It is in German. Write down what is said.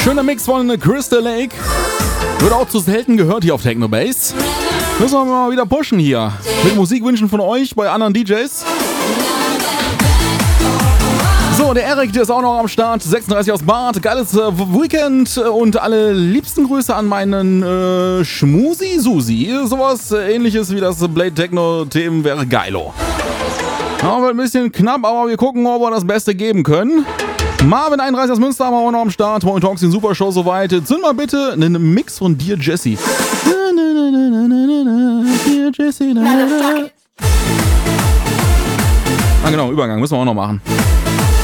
Schöner Mix von Crystal Lake. Wird auch zu selten gehört hier auf Techno Bass. Müssen wir mal wieder pushen hier. Mit Musikwünschen von euch bei anderen DJs. So, der Erik, der ist auch noch am Start. 36 aus Bad. Geiles Weekend und alle liebsten Grüße an meinen Schmusi Susi. Sowas ähnliches wie das Blade Techno-Themen wäre geilo. Ja, wird ein bisschen knapp, aber wir gucken, ob wir das Beste geben können. Marvin 31 aus Münster haben wir auch noch am Start. Moin Talks, den Supershow soweit. Zünd mal bitte einen Mix von Dear Jessie. Dear Jessie. Ah genau, Übergang müssen wir auch noch machen.